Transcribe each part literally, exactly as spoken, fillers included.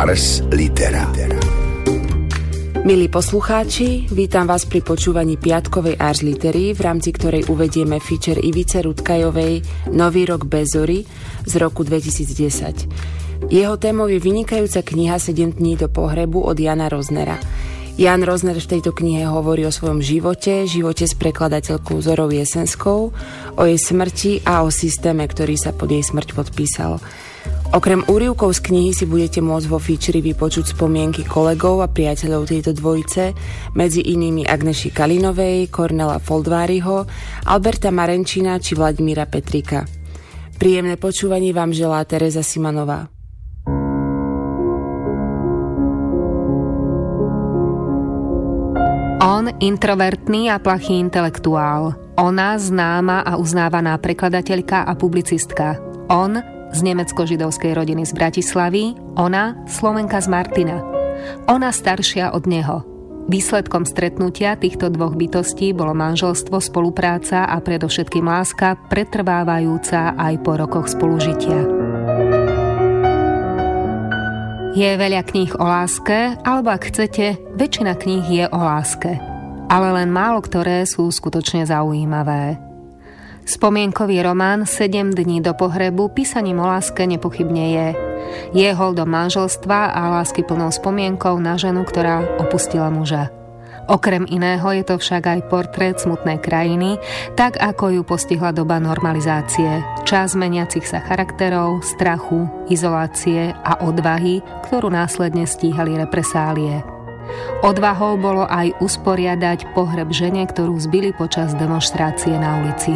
Ars Litera. Milí poslucháči, vítam vás pri počúvaní piatkovej Ars Litery, v rámci ktorej uvedieme feature Ivice Rutkajovej Nový rok bez zory z roku dvetisícdesať. Jeho témou je vynikajúca kniha sedem dní do pohrebu od Jana Roznera. Jan Rozner v tejto knihe hovorí o svojom živote, živote s prekladateľkou Zorou Jesenskou, o jej smrti a o systéme, ktorý sa pod jej smrť podpísal. Okrem úryvkov z knihy si budete môcť vo feature vypočuť spomienky kolegov a priateľov tejto dvojice, medzi inými Agneši Kalinovej, Kornela Foldváriho, Alberta Marenčina či Vladimíra Petrika. Príjemné počúvanie vám želá Tereza Simanová. On introvertný a plachý intelektuál. Ona známa a uznávaná prekladateľka a publicistka. On z nemecko-židovskej rodiny z Bratislavy, ona Slovenka z Martina. Ona staršia od neho. Výsledkom stretnutia týchto dvoch bytostí bolo manželstvo, spolupráca a predovšetkým láska, pretrvávajúca aj po rokoch spolužitia. Je veľa kníh o láske, alebo ak chcete, väčšina kníh je o láske. Ale len málo ktoré sú skutočne zaujímavé. Spomienkový román sedem dní do pohrebu písaním o láske nepochybne je. Je holdom manželstva a lásky plnou spomienkou na ženu, ktorá opustila muža. Okrem iného je to však aj portrét smutnej krajiny, tak ako ju postihla doba normalizácie, čas meniacich sa charakterov, strachu, izolácie a odvahy, ktorú následne stíhali represálie. Odvahou bolo aj usporiadať pohreb žene, ktorú zbili počas demonštrácie na ulici.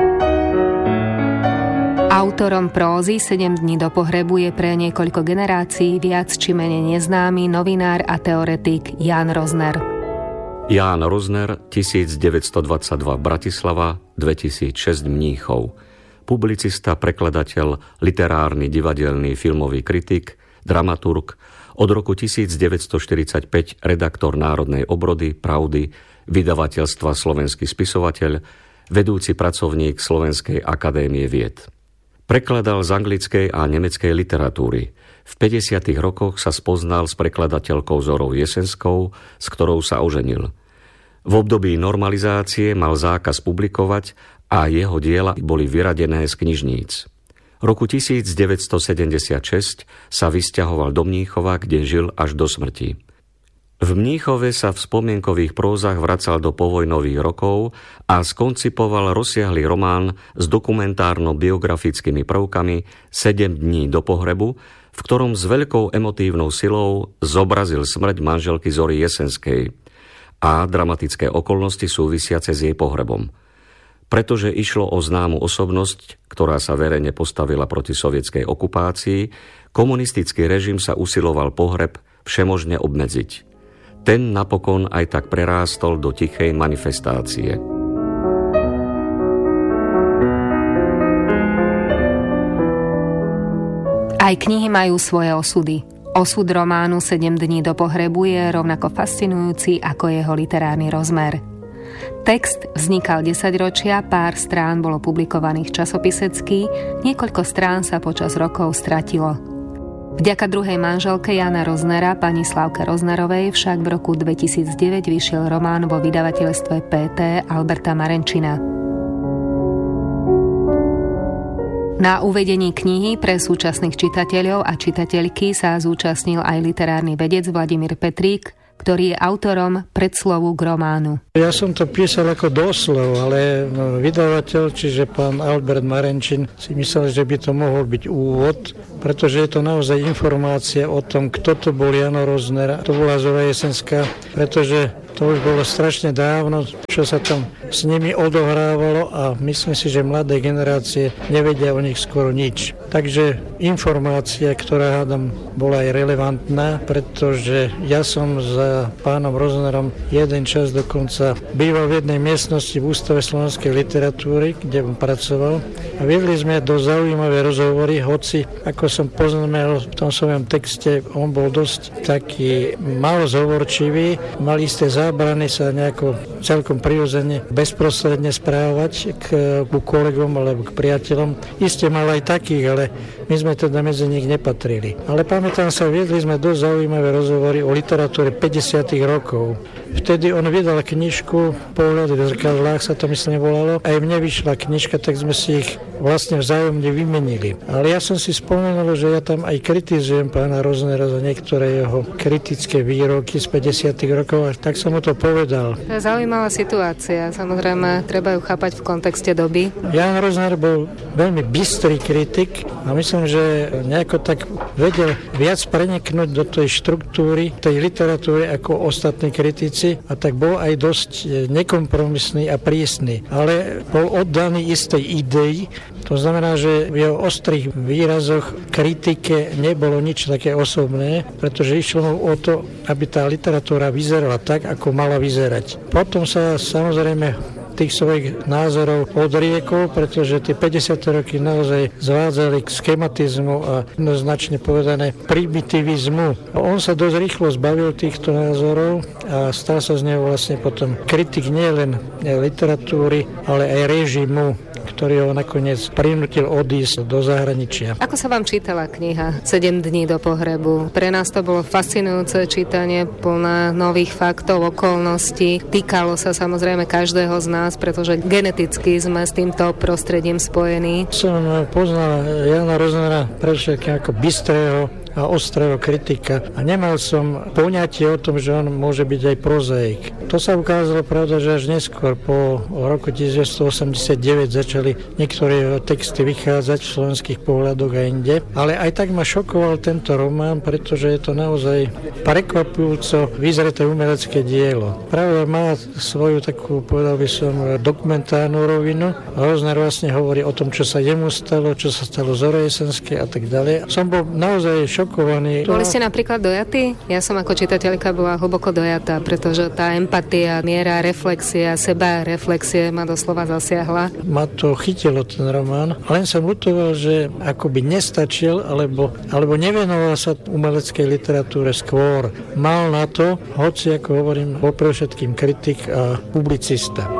Autorom prózy sedem dní do pohrebu je pre niekoľko generácií viac či menej neznámy novinár a teoretik Jan Rozner. Ján Rozner, tisícdeväťstodvadsaťdva Bratislava, dvetisícšesť Mníchov. Publicista, prekladateľ, literárny, divadelný, filmový kritik, dramaturg, od roku tisícdeväťstoštyridsaťpäť redaktor Národnej obrody, Pravdy, vydavateľstva Slovenský spisovateľ, vedúci pracovník Slovenskej akadémie vied. Prekladal z anglickej a nemeckej literatúry. V päťdesiatych rokoch sa spoznal s prekladateľkou Zorou Jesenskou, s ktorou sa oženil. V období normalizácie mal zákaz publikovať a jeho diela boli vyradené z knižníc. Roku tisícdeväťstosedemdesiatšesť sa vysťahoval do Mníchova, kde žil až do smrti. V Mníchove sa v spomienkových prózach vracal do povojnových rokov a skoncipoval rozsiahly román s dokumentárno-biografickými prvkami sedem dní do pohrebu, v ktorom s veľkou emotívnou silou zobrazil smrť manželky Zory Jesenskej a dramatické okolnosti súvisiace s jej pohrebom. Pretože išlo o známu osobnosť, ktorá sa verejne postavila proti sovietskej okupácii, komunistický režim sa usiloval pohreb všemožne obmedziť. Ten napokon aj tak prerástol do tichej manifestácie. Aj knihy majú svoje osudy. Osud románu sedem dní do pohrebu je rovnako fascinujúci ako jeho literárny rozmer. Text vznikal desaťročia, pár strán bolo publikovaných časopisecky, niekoľko strán sa počas rokov stratilo. Vďaka druhej manželke Jana Roznera, pani Slavke Roznerovej, však v roku dvetisícdeväť vyšiel román vo vydavateľstve pé té Alberta Marenčina. Na uvedení knihy pre súčasných čitateľov a čitateľky sa zúčastnil aj literárny vedec Vladimír Petrík, ktorý je autorom predslovu k románu. Ja som to písal ako doslov, ale vydavateľ, čiže pán Albert Marenčin, si myslel, že by to mohol byť úvod, pretože je to naozaj informácia o tom, kto to bol Jano Rozner, to bola Zora Jesenská, pretože to už bolo strašne dávno, čo sa tam s nimi odohrávalo a myslím si, že mladé generácie nevedia o nich skoro nič. Takže informácia, ktorá hádam bola aj relevantná, pretože ja som za pánom Roznerom jeden čas dokonca býval v jednej miestnosti v Ústave slovenskej literatúry, kde on pracoval a viedli sme dosť zaujímavé rozhovory, hoci ako som poznamenal v tom svojom texte, on bol dosť taký malo zhovorčivý, mal isté zábrany sa nejako celkom prirodzene bezprostredne správať k, k kolegom alebo k priateľom. Isté mal aj takých, ale my sme teda medzi nich nepatrili. Ale pamätám sa, viedli sme dosť zaujímavé rozhovory o literatúre päťdesiatych rokov. Vtedy on vydal knižku Pohľady v zrkadlách, sa to myslím volalo. Aj mne vyšla knižka, tak sme si ich vlastne vzájomne vymenili. Ale ja som si spomenul, že ja tam aj kritizujem pána Roznera za niektoré jeho kritické výroky z päťdesiatych rokov, a tak som mu to povedal. To je zaujímavá situácia, samozrejme, treba ju chápať v kontexte doby. Jan Rozner bol veľmi bystrý kritik a myslím, že nejako tak vedel viac preniknúť do tej štruktúry, tej literatúry ako ostatní kritici, a tak bol aj dosť nekompromisný a prísny. Ale bol oddaný istej idei, to znamená, že v jeho ostrých výrazoch kritike nebolo nič také osobné, pretože išlo mu o to, aby tá literatúra vyzerala tak, ako mala vyzerať. Potom sa samozrejme tých svojich názorov odriekol, pretože tie päťdesiate roky naozaj zvádzali k schematizmu a jednoznačne povedané primitivizmu. On sa dosť rýchlo zbavil týchto názorov a stal sa z neho vlastne potom kritik nielen literatúry, ale aj režimu, ktorý ho nakoniec prinútil odísť do zahraničia. Ako sa vám čítala kniha sedem dní do pohrebu? Pre nás to bolo fascinujúce čítanie, plné nových faktov, okolností. Týkalo sa samozrejme každého z nás, pretože geneticky sme s týmto prostredím spojení. Som poznal Jana Roznera predovšetkým ako bystrého a ostrého kritika a nemal som poňatie o tom, že on môže byť aj prozaik. To sa ukázalo, pravda, že až neskôr po roku devätnásťstoosemdesiatdeväť začali niektoré jeho texty vychádzať v slovenských pohľadoch a inde, ale aj tak ma šokoval tento román, pretože je to naozaj prekvapujúco vyzreté umelecké dielo. Pravda, má svoju takú, povedal by som, dokumentárnu rovinu. Rozner vlastne hovorí o tom, čo sa jemu stalo, čo sa stalo Zorojesenskej a tak ďalej. Som bol naozaj šokovaný. Boli ste napríklad dojatí? Ja som ako čitateľka bola hlboko dojatá, pretože tá empatia, miera reflexia, seba reflexie ma doslova zasiahla. Ma to chytilo ten román, len som ľutoval, že akoby nestačil, alebo, alebo nevenoval sa umeleckej literatúre skôr. Mal na to, hoci, ako hovorím, bol pre všetkým kritik a publicista.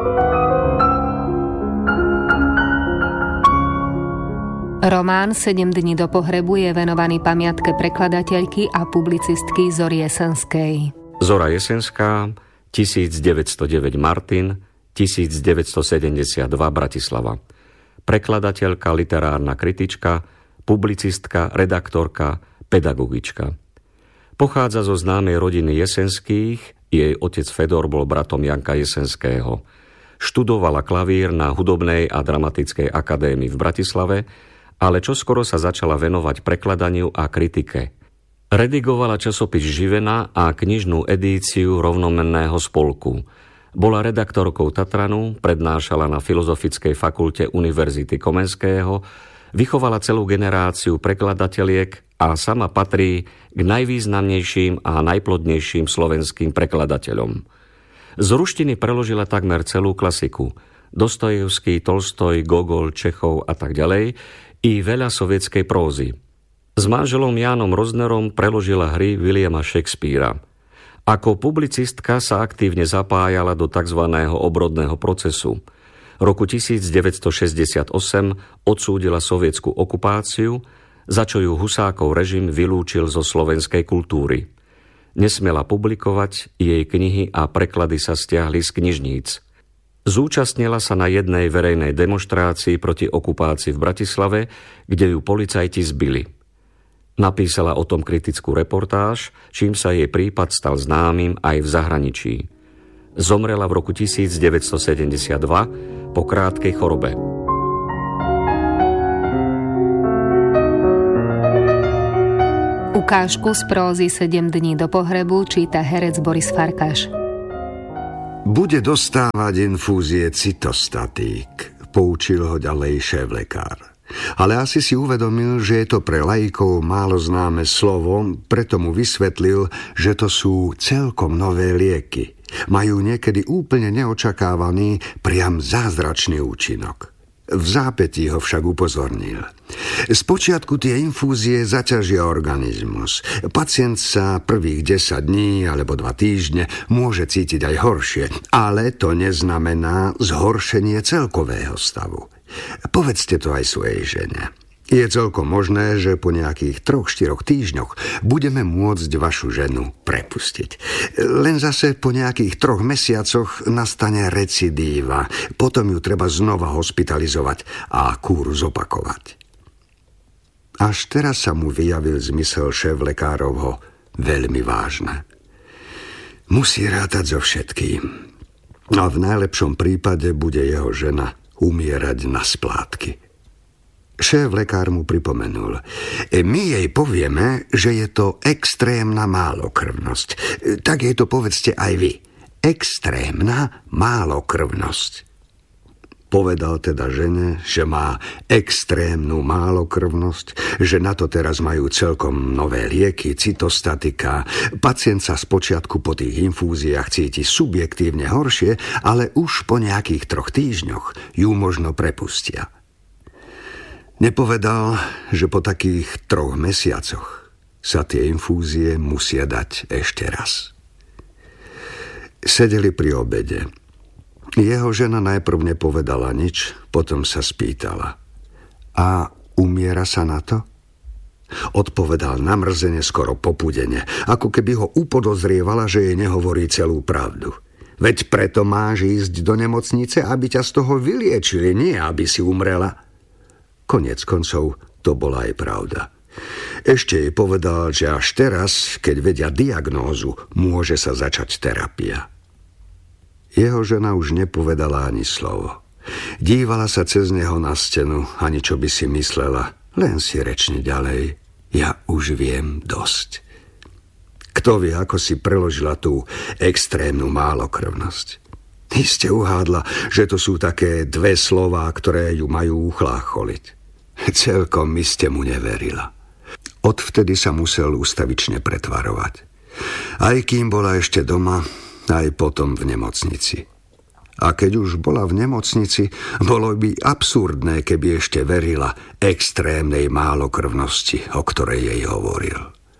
Román sedem dní do pohrebu je venovaný pamiatke prekladateľky a publicistky Zory Jesenskej. Zora Jesenská, tisícdeväťstodeväť Martin, tisícdeväťstosedemdesiatdva Bratislava. Prekladateľka, literárna kritička, publicistka, redaktorka, pedagogička. Pochádza zo známej rodiny Jesenských, jej otec Fedor bol bratom Janka Jesenského. Študovala klavír na Hudobnej a dramatickej akadémii v Bratislave, ale čoskoro sa začala venovať prekladaniu a kritike. Redigovala časopis Živena a knižnú edíciu rovnomenného spolku. Bola redaktorkou Tatranu, prednášala na Filozofickej fakulte Univerzity Komenského, vychovala celú generáciu prekladateliek a sama patrí k najvýznamnejším a najplodnejším slovenským prekladateľom. Z ruštiny preložila takmer celú klasiku. Dostojevský, Tolstoj, Gogol, Čechov a tak ďalej, i veľa sovietskej prózy. S manželom Jánom Roznerom preložila hry Williama Shakespearea. Ako publicistka sa aktívne zapájala do tzv. Obrodného procesu. Roku devätnásťstošesťdesiatosem odsúdila sovietsku okupáciu, za čo ju Husákov režim vylúčil zo slovenskej kultúry. Nesmela publikovať, jej knihy a preklady sa stiahli z knižníc. Zúčastnila sa na jednej verejnej demonštrácii proti okupácii v Bratislave, kde ju policajti zbili. Napísala o tom kritickú reportáž, čím sa jej prípad stal známym aj v zahraničí. Zomrela v roku devätnásťstosedemdesiatdva po krátkej chorobe. Ukážku z prózy sedem dní do pohrebu číta herec Boris Farkáš. Bude dostávať infúzie cytostatík, poučil ho ďalej šéf-lekár. Ale asi si uvedomil, že je to pre laikov málo známe slovo, preto mu vysvetlil, že to sú celkom nové lieky. Majú niekedy úplne neočakávaný, priam zázračný účinok. V zápätí ho však upozornil. Spočiatku tie infúzie zaťažia organizmus. Pacient sa prvých desať dní alebo dva týždne môže cítiť aj horšie, ale to neznamená zhoršenie celkového stavu. Povedzte to aj svojej žene. Je celkom možné, že po nejakých troch, štyroch týždňoch budeme môcť vašu ženu prepustiť. Len zase po nejakých troch mesiacoch nastane recidíva. Potom ju treba znova hospitalizovať a kúru zopakovať. Až teraz sa mu vyjavil zmysel šéflekárovho veľmi vážne. Musí rátať so všetkým. A v najlepšom prípade bude jeho žena umierať na splátky. Šéf lekár mu pripomenul. My jej povieme, že je to extrémna málokrvnosť. Tak jej to povedzte aj vy. Extrémna málokrvnosť. Povedal teda žene, že má extrémnu málokrvnosť, že na to teraz majú celkom nové lieky, cytostatika. Pacient sa spočiatku po tých infúziách cíti subjektívne horšie, ale už po nejakých troch týždňoch ju možno prepustia. Nepovedal, že po takých troch mesiacoch sa tie infúzie musia dať ešte raz. Sedeli pri obede. Jeho žena najprv nepovedala nič, potom sa spýtala. A umiera sa na to? Odpovedal namrzene, skoro popudene, ako keby ho upodozrievala, že jej nehovorí celú pravdu. Veď preto máš ísť do nemocnice, aby ťa z toho vyliečili, nie aby si umrela. Koniec koncov to bola aj pravda. Ešte jej povedal, že až teraz, keď vedia diagnózu, môže sa začať terapia. Jeho žena už nepovedala ani slovo. Dívala sa cez neho na stenu, ani čo by si myslela, len si rečni ďalej. Ja už viem dosť. Kto vie, ako si preložila tú extrémnu málokrvnosť. Iste uhádla, že to sú také dve slová, ktoré ju majú uchlácholiť. Celkom iste mu neverila. Odvtedy sa musel ustavične pretvarovať. Aj kým bola ešte doma, aj potom v nemocnici. A keď už bola v nemocnici, bolo by absurdné, keby ešte verila extrémnej málokrvnosti, o ktorej jej hovoril.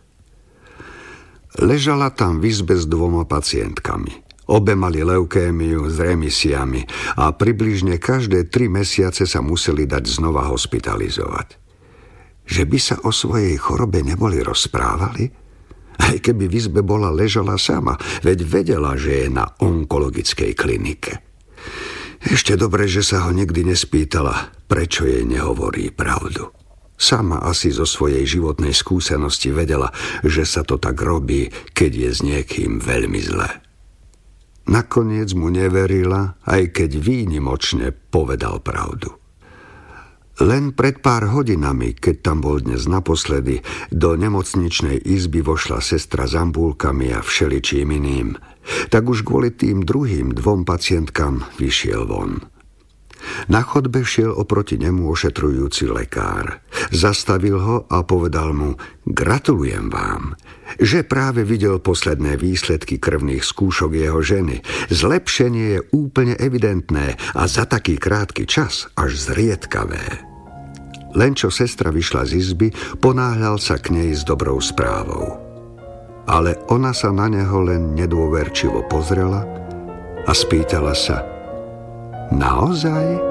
Ležala tam v izbe s dvoma pacientkami. Obe mali leukémiu s remisiami a približne každé tri mesiace sa museli dať znova hospitalizovať. Že by sa o svojej chorobe neboli rozprávali? Aj keby v izbe bola, ležala sama, veď vedela, že je na onkologickej klinike. Ešte dobre, že sa ho nikdy nespýtala, prečo jej nehovorí pravdu. Sama asi zo svojej životnej skúsenosti vedela, že sa to tak robí, keď je s niekým veľmi zle. Nakoniec mu neverila, aj keď výnimočne povedal pravdu. Len pred pár hodinami, keď tam bol dnes naposledy, do nemocničnej izby vošla sestra s ambúlkami a všeličím iným, tak už kvôli tým druhým dvom pacientkám vyšiel von. Na chodbe šiel oproti nemu ošetrujúci lekár. Zastavil ho a povedal mu: gratulujem vám, že práve videl posledné výsledky krvných skúšok jeho ženy. Zlepšenie je úplne evidentné a za taký krátky čas až zriedkavé. Len čo sestra vyšla z izby, ponáhľal sa k nej s dobrou správou. Ale ona sa na neho len nedôverčivo pozrela a spýtala sa: naozaj?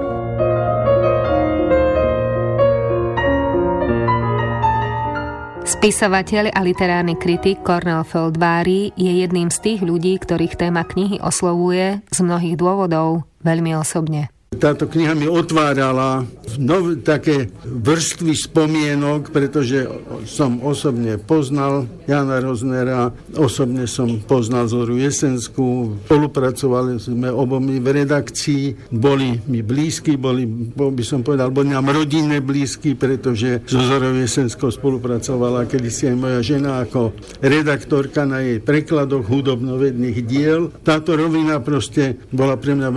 Spisovateľ a literárny kritik Kornél Feldvári je jedným z tých ľudí, ktorých téma knihy oslovuje z mnohých dôvodov veľmi osobne. Táto kniha mi otvárala nové také vrstvy spomienok, pretože som osobne poznal Jána Roznera, osobne som poznal Zoru Jesenskú, spolupracovali sme obomi v redakcii, boli mi blízki, boli, by som povedal, boli nám rodinné blízki, pretože so Zorou Jesenskou spolupracovala kedysi aj moja žena ako redaktorka na jej prekladoch hudobnovedných diel. Táto rovina proste bola pre mňa